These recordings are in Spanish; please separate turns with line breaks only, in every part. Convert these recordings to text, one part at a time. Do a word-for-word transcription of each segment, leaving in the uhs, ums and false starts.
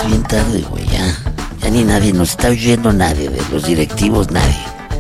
es bien tarde, güey, ya. Ya ni nadie, nos está oyendo nadie, de los directivos, nadie.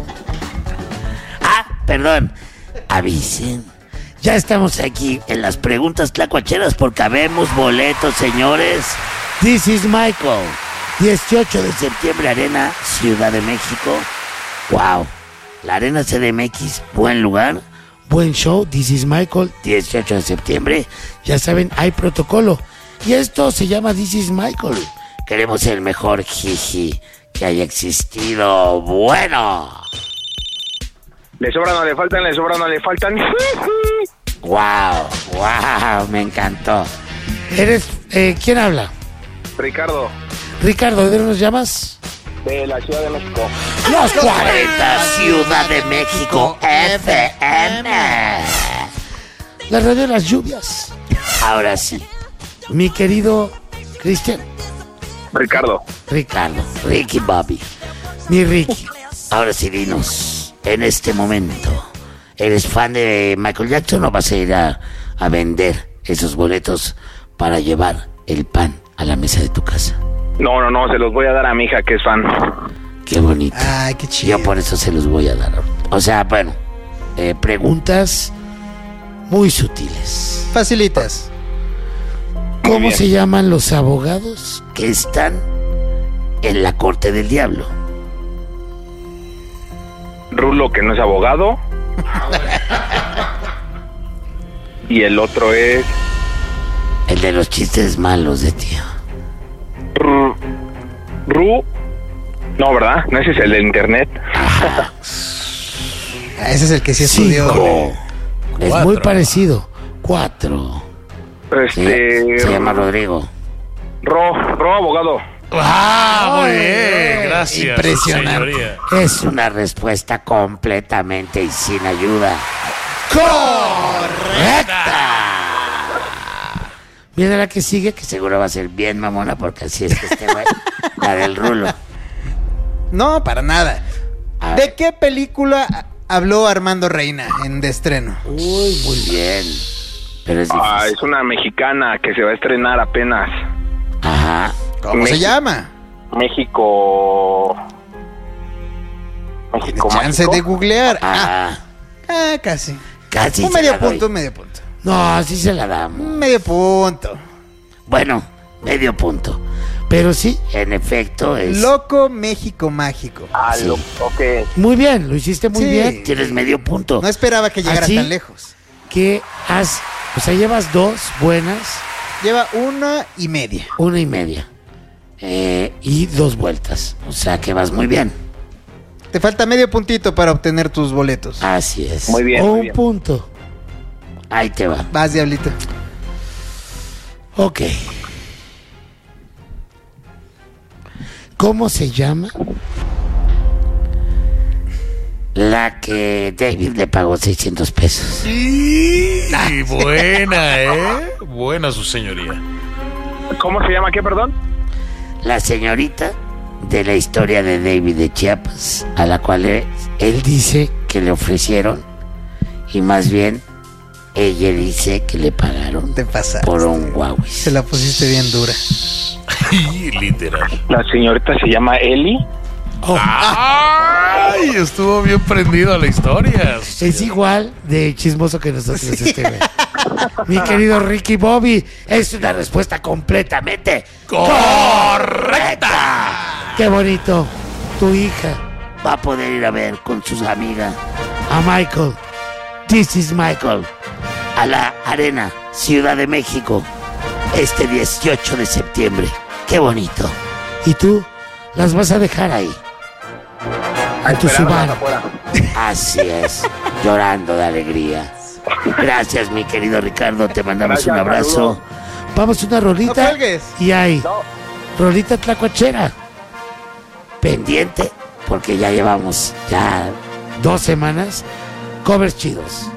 Ah, perdón, avisen. Ya estamos aquí en las preguntas tlacuacheras porque habemos boletos, señores. This is Michael. dieciocho de septiembre, Arena Ciudad de México. Wow. La Arena C D M X, buen lugar. Buen show, This is Michael, dieciocho de septiembre. Ya saben, hay protocolo. Y esto se llama This is Michael. Queremos ser el mejor jiji que haya existido. Bueno.
Le sobran, no le faltan, le sobran, no le faltan.
Wow, wow, me encantó. ¿Eres, eh, quién habla?
Ricardo.
Ricardo, ¿de dónde nos llamas?
De la Ciudad de México.
Los cuarenta, Ciudad de México, F M. La radio de las lluvias. Ahora sí, mi querido Cristian.
Ricardo.
Ricardo, Ricky Bobby. Mi Ricky, ahora sí dinos, en este momento, ¿eres fan de Michael Jackson o vas a ir a, a vender esos boletos para llevar el pan a la mesa de tu casa?
No, no, no, se los voy a dar a mi hija que es fan.
Qué bonito.
Ay, qué chido.
Yo por eso se los voy a dar. O sea, bueno, eh, preguntas muy sutiles.
Facilitas.
¿Cómo se llaman los abogados que están en la corte del diablo?
Rulo, que no es abogado. Y el otro es...
El de los chistes malos de tío.
Ru... Ru... No, ¿verdad? No, ese es el de internet.
Ah, ese es el que sí estudió.
Cinco. Es
Cuatro.
muy parecido. Cuatro.
Este...
Se llama Rodrigo.
Ro, Ro, abogado.
Ah, muy
Ay,
bien, gracias.
impresionante.
Señoría.
Es una respuesta completamente y sin ayuda. ¡Correcta! Viene la que sigue, que seguro va a ser bien mamona, porque así es que este güey, la del rulo.
No, para nada.
A
¿De
ver.
qué película habló Armando Reina en de estreno?
Uy, muy bien. Pero es
Ah,
difícil.
es una mexicana que se va a estrenar apenas.
Ajá.
¿Cómo se
México.
llama?
México... México
Chance
Mágico.
de googlear. Ah,
Ajá.
ah, casi.
Casi
Un
se
medio
la doy.
punto, un medio punto.
No, así se la damos.
Un medio punto.
Bueno, medio punto. Pero sí, en efecto es...
Loco México Mágico.
Ah,
Sí.
lo, ok.
Muy bien, lo hiciste muy
Sí.
bien. Tienes medio punto.
No esperaba que llegara
Así
tan lejos.
que has... O sea, llevas dos buenas,
Lleva una y media.
una y media. Eh, y dos vueltas. O sea, que vas muy bien.
Te falta medio puntito para obtener tus boletos.
Así es.
Muy bien,
O
muy
un
bien.
punto. Ahí te va.
Vas, diablito.
Ok. ¿Cómo se llama la que David le pagó seiscientos pesos?
Sí, buena, ¿eh? Buena su señoría.
¿Cómo se llama qué, perdón?
La señorita de la historia de David de Chiapas, a la cual él, él dice que le ofrecieron, y más bien ella dice que le pagaron
Te pasaste.
por un Huawei.
Se la pusiste bien dura.
Literal.
La señorita se llama Eli.
Oh,
¡Ay! Estuvo bien prendido a la historia.
es igual de chismoso que nosotros este güey. Mi querido Ricky Bobby, es una respuesta completamente correcta. Qué bonito. Tu hija va a poder ir a ver con sus amigas a Michael. This is Michael. A la Arena Ciudad de México este dieciocho de septiembre. Qué bonito. Y tú las vas a dejar ahí, en tu
Esperándolas
Subaru.
afuera.
Así es, llorando de alegría. Gracias, mi querido Ricardo, te mandamos
Gracias,
un abrazo.
saludos.
Vamos a una rolita.
No cuelgues.
Y ahí,
No.
rolita tlacuachera. Pendiente, porque ya llevamos ya dos semanas. Covers chidos.